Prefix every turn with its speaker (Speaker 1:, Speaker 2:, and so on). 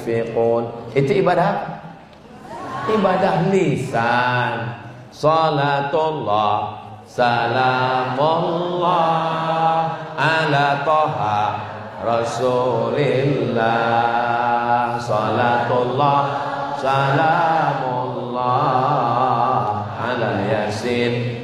Speaker 1: yunfiqun. Itu ibadah, ibadah lisan. Salatullah salamullah ala toha Rasulillah. Salatullah salamullah ala yasin